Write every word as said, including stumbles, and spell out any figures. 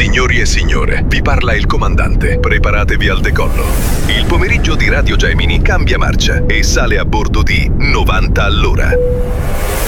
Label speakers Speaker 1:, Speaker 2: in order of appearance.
Speaker 1: Signori e signore, vi parla il comandante. Preparatevi al decollo. Il pomeriggio di Radio Gemini cambia marcia e sale a bordo di novanta all'ora.